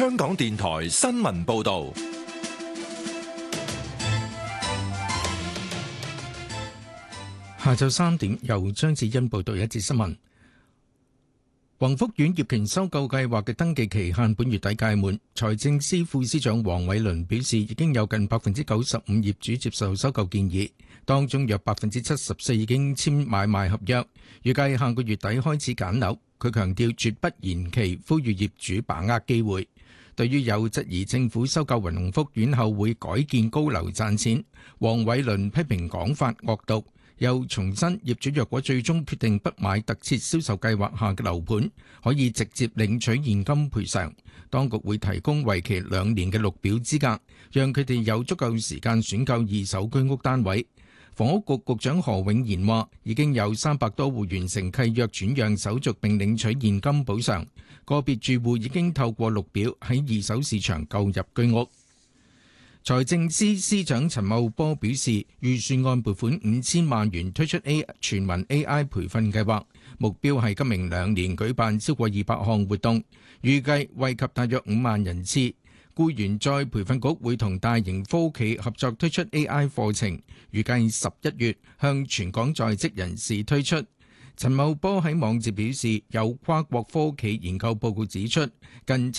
香港電台新聞報道。 下晝3點，由張智欣報道一節新聞。宏福苑業權收購計劃嘅登記期限本月底屆滿，財政司副司長黃偉綸表示，已經有近95%業主接受收購建議，當中約74%已經簽買賣合約，預計下個月底開始揀樓。佢強調絕不延期，呼籲業主把握機會。對於有質疑政府收購宏福苑後會改建高樓賺錢，黃偉綸批評講法惡毒。又重申，業主若果最終決定不買特設銷售計劃下嘅樓盤，可以直接領取現金賠償。當局會提供為期2年嘅綠表資格，讓佢哋有足夠時間選購二手居屋單位。房屋局局長何永賢話，已經有300多戶完成契約轉讓手續並領取現金補償，個別住戶已經透過綠表喺二手市場購入居屋。財政司司長陳茂波表示，預算案撥款5000萬元推出全民 AI 培訓計劃，目標係今明2年舉辦超過200項活動，預計惠及大約5萬人次。僱員再培訓局會同大型科企合作推出 AI 課程，預計11月向全港在職人士推出。陳茂波喺網誌表示，有跨國科企研究報告指出，近